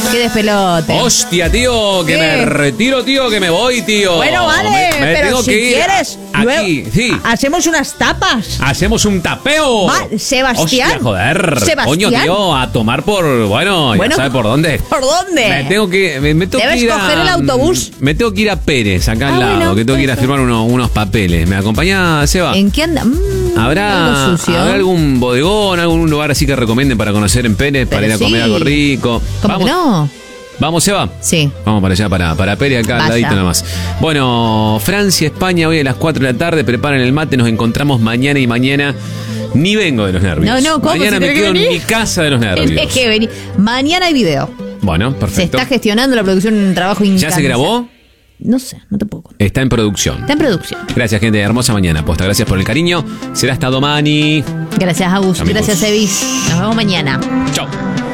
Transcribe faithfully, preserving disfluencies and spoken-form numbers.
Qué despelote. Hostia, tío, que ¿Qué? me retiro, tío, que me voy, tío. Bueno, vale, Me- me pero tengo si que ir quieres, aquí, luego sí. hacemos unas tapas. Hacemos un tapeo. Va, Sebastián. Hostia, joder. Sebastián. Coño, tío, a tomar por... Bueno, Bueno, ya sabes por dónde. ¿Por dónde? Me tengo que... Me, me tengo Debes que ir a- coger el autobús. Me tengo que ir a Pérez, acá Ah, al lado, bueno, que tengo que ir a perfecto. firmar uno- unos papeles. ¿Me acompaña, Seba? ¿En qué anda? Mm, ¿Habrá, algo sucio. ¿Habrá algún bodegón, algún lugar así que recomienden para conocer en Pérez, para Pero ir a comer sí. algo rico? ¿Cómo Vamos, que no? Vamos, Seba. Sí. Vamos para allá, para, para Pérez, acá al Vaya. ladito nomás. Bueno, Francia, España, hoy a las cuatro de la tarde, preparen el mate, nos encontramos mañana y mañana. Ni vengo de los nervios. No, no, ¿cómo? Mañana ¿Se me tiene que quedo en venir? mi casa de los nervios. Tenés que venir. Mañana hay video. Bueno, Se perfecto. está gestionando la producción, un trabajo ¿Ya incansable. se grabó? No sé, no te puedo contar. Está en producción. Está en producción. Gracias, gente. Hermosa mañana. Posta, gracias por el cariño. Será hasta domani. Gracias, Agus. Amigos. Gracias, Evis. Nos vemos mañana. Chao.